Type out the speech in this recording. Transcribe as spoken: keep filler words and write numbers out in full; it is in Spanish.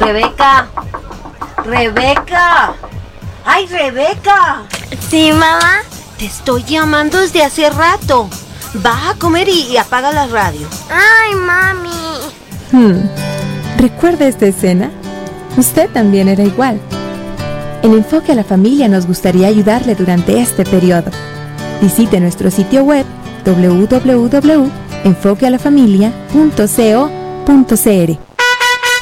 Rebeca. Rebeca. ¡Ay, Rebeca! Sí, mamá. Te estoy llamando desde hace rato. Baja a comer y, y apaga la radio. Ay, mami. Hmm. ¿Recuerda esta escena? Usted también era igual. En Enfoque a la Familia nos gustaría ayudarle durante este periodo. Visite nuestro sitio web doble u doble u doble u punto enfoque a la familia punto co punto c r.